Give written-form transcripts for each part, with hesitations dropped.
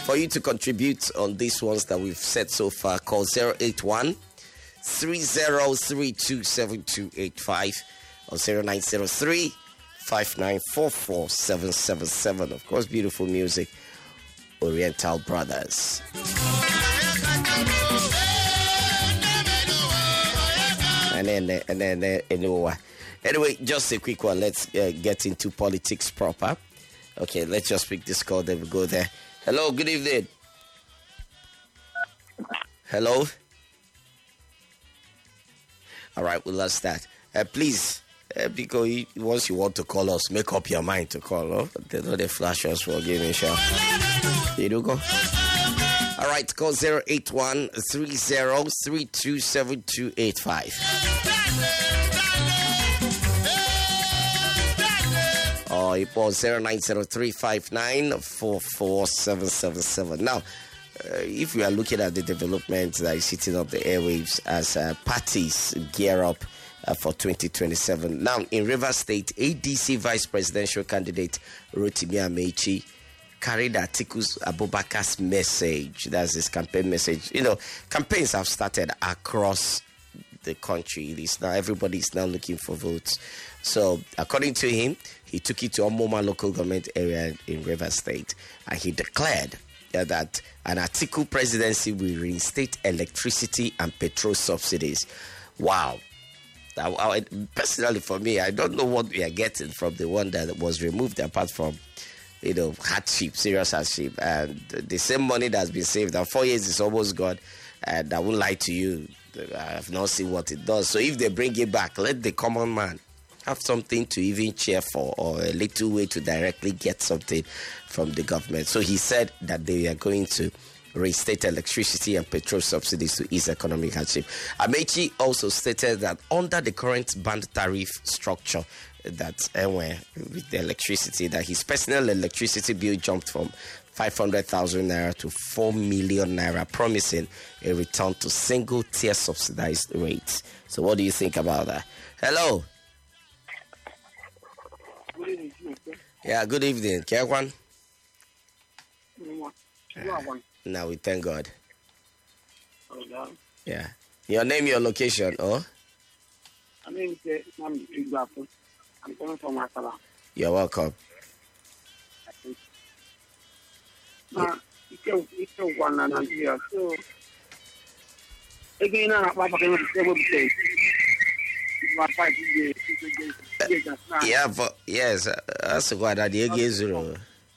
For you to contribute on these ones that we've said so far, call 081 30327285 or 0903 5944777. Of course, beautiful music, Oriental Brothers. And then anyway, just a quick one. Let's get into politics proper. Okay, let's just pick this call, then we go there. Hello, good evening. Hello. All right, we lost that. Please, because once you want to call us, make up your mind to call. Oh? They know they flash us for giving shout. You do go. All right, call 081 30327285. Or it was 0903594477. Now, if we are looking at the development that is hitting up the airwaves as parties gear up for 2027. Now, in Rivers State, ADC vice presidential candidate Rotimi Amechi carried Atiku Abubakar's message. That's his campaign message. You know, campaigns have started across the country. It is now everybody is now looking for votes. So, according to him, he took it to Omoma local government area in Rivers State, and he declared that an Atiku presidency will reinstate electricity and petrol subsidies. Wow. Personally, for me, I don't know what we are getting from the one that was removed, apart from, you know, hardship, serious hardship. And the same money that's been saved, and 4 years is almost gone. And I won't lie to you, I have not seen what it does. So if they bring it back, let the common man have something to even cheer for, or a little way to directly get something from the government. So he said that they are going to reinstate electricity and petrol subsidies to ease economic hardship. Amechi also stated that under the current band tariff structure that with the electricity, that his personal electricity bill jumped from 500,000 naira to 4 million naira, promising a return to single tier subsidized rates. So what do you think about that? Hello. Yeah, good evening. Kekwan? Now we thank God. Yeah. Your name, your location, oh? I'm coming from Masala. You're welcome. It's one Nigeria. So, again, I'm going to say, yeah, but yes, that's what I did. Zero.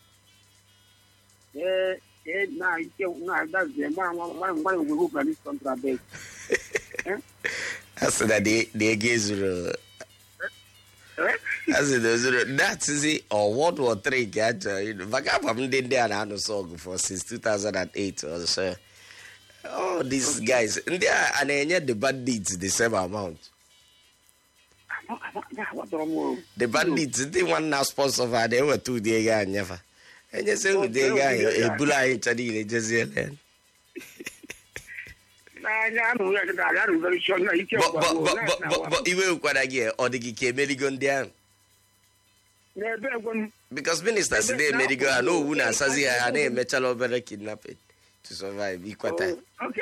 Yeah, that's the one we hope that this contract. That's that they gave zero. That's it, zero. That's it. Or World War III, Vagabond did there and song for since 2008 or so. Oh, these guys, and they are and the bandits the same amount. The bandits, they want now sponsor for they were 2 days ago never. And you say they guy a bulla in Chadi, just yelling. But you will quite again, or the Kike Medigon down. Because ministers today, Medigo, I know Una Sazia and a metal over kidnapping to survive. Okay,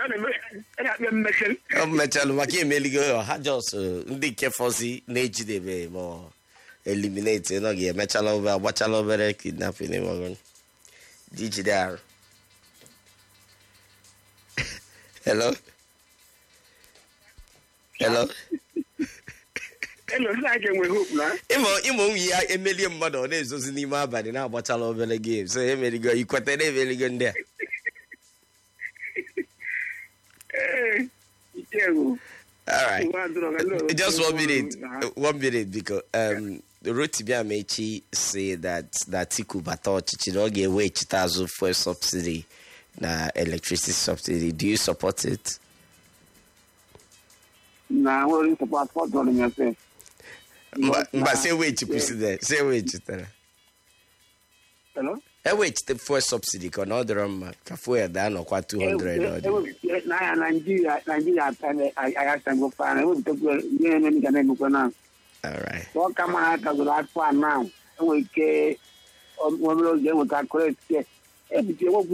metal, Maki Meligo, Hajos, Dike Fossi, Nature de more eliminate, you know, metal over, watch all over kidnapping him. DGDR. Hello? Hello? Imo ya a million mother days was in the mabad in our bottle over the game. So he made go, you quite a very good there. All right. Just 1 minute. 1 minute because Rotimi Amechi say that Atiku Bato Chichiroge way chitazo for subsidy, na electricity subsidy. Do you support it? Nah, I won't support for yourself. But say wait to push there. Say wait to Hello? Wait the first subsidy can order them for down or 200 or Nigeria I asked them go find I would take all right. What come out of the last one now? And we can one of them with our correct